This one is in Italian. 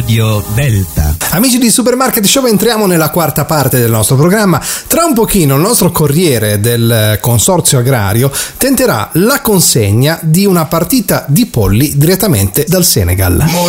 Radio Delta. Amici di Supermarket Show, entriamo nella quarta parte del nostro programma. Tra un pochino il nostro corriere del consorzio agrario tenterà la consegna di una partita di polli direttamente dal Senegal.